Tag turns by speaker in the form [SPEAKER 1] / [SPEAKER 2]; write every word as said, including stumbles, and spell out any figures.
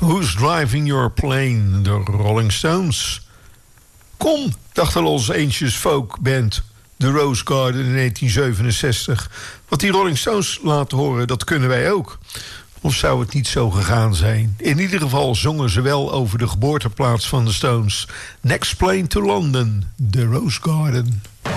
[SPEAKER 1] Who's Driving Your Plane, de Rolling Stones. Kom, dacht de Los Angeles folk band The Rose Garden in negentien zevenenzestig. Wat die Rolling Stones laten horen, dat kunnen wij ook. Of zou het niet zo gegaan zijn? In ieder geval zongen ze wel over de geboorteplaats van de Stones. Next plane to London, The Rose Garden.